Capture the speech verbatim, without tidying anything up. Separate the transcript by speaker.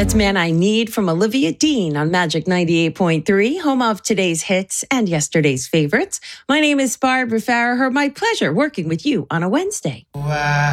Speaker 1: That's Man I Need from Olivia Dean on Magic ninety-eight point three, home of today's hits and yesterday's favorites. My name is Barbara Farraher. My pleasure working with you on a Wednesday.
Speaker 2: Wow.